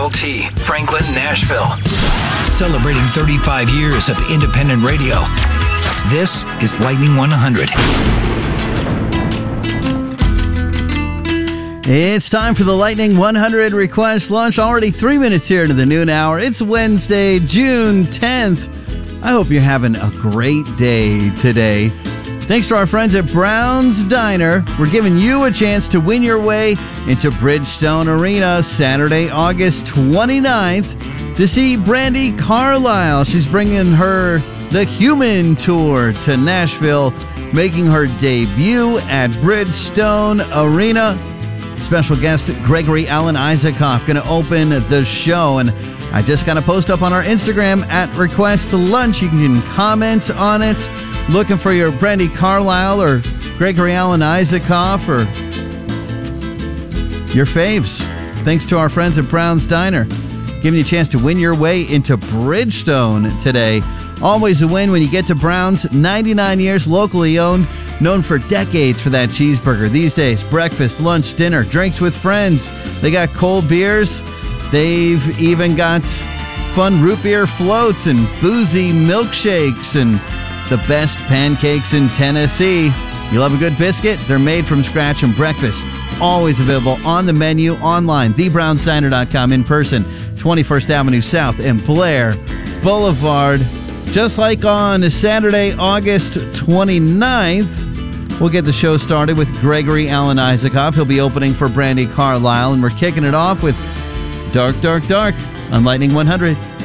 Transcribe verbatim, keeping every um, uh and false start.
L T, Franklin, Nashville. Celebrating thirty-five years of independent radio. This is Lightning one hundred. It's time for the Lightning one hundred Request Lunch. Already three minutes here into the noon hour. It's Wednesday, June tenth. I hope you're having a great day today. Thanks to our friends at Brown's Diner, we're giving you a chance to win your way into Bridgestone Arena Saturday, August twenty-ninth to see Brandi Carlile. She's bringing her The Human Tour to Nashville, making her debut at Bridgestone Arena. Special guest Gregory Alan Isakov going to open the show, and I just got a post up on our Instagram at Request Lunch. You can comment on it. Looking for your Brandi Carlile or Gregory Alan Isakov or your faves. Thanks to our friends at Brown's Diner, giving you a chance to win your way into Bridgestone today. Always a win when you get to Brown's. ninety-nine years, locally owned, known for decades for that cheeseburger. These days, breakfast, lunch, dinner, drinks with friends. They got cold beers. They've even got fun root beer floats and boozy milkshakes and the best pancakes in Tennessee. You love a good biscuit? They're made from scratch, and breakfast always available on the menu, online, the browns diner dot com, in person, twenty-first Avenue South and Blair Boulevard. Just like on Saturday, August twenty-ninth, we'll get the show started with Gregory Alan Isakov. He'll be opening for Brandi Carlile, and we're kicking it off with Dark, Dark, Dark on Lightning one hundred.